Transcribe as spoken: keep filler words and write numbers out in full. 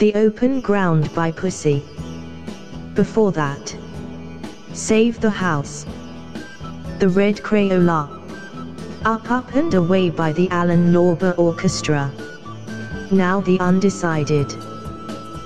The Open Ground by Pussy. Before that, Save the House, The Red Crayola, Up Up and Away by the Alan Lorber Orchestra. Now The Undecided.